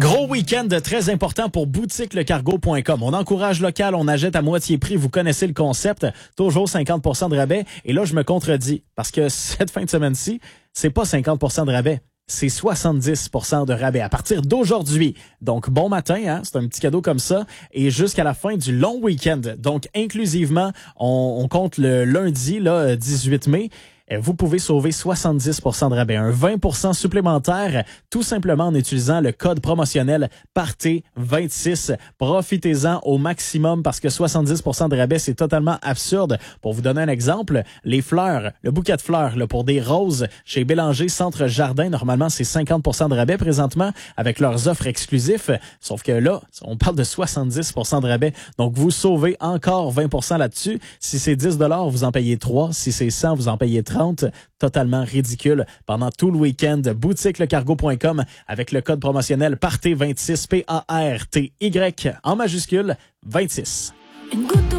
Gros week-end très important pour boutiquelecargo.com. On encourage local, on achète à moitié prix. Vous connaissez le concept. Toujours 50% de rabais. Et là, je me contredis parce que cette fin de semaine-ci, c'est pas 50% de rabais. C'est 70% de rabais à partir d'aujourd'hui. Donc, bon matin, hein? C'est un petit cadeau comme ça. Et jusqu'à la fin du long week-end. Donc, inclusivement, on compte le lundi, là, 18 mai. Vous pouvez sauver 70% de rabais, un 20% supplémentaire, tout simplement en utilisant le code promotionnel PARTY26. Profitez-en au maximum parce que 70% de rabais, c'est totalement absurde. Pour vous donner un exemple, les fleurs, le bouquet de fleurs là, pour des roses chez Bélanger Centre Jardin, normalement, c'est 50% de rabais présentement avec leurs offres exclusives. Sauf que là, on parle de 70% de rabais. Donc, vous sauvez encore 20% là-dessus. Si c'est 10 $, vous en payez 3. Si c'est 100, vous en payez 30. Totalement ridicule. Pendant tout le week-end, boutiquelecargo.com avec le code promotionnel PARTY26, PARTY en majuscule 26.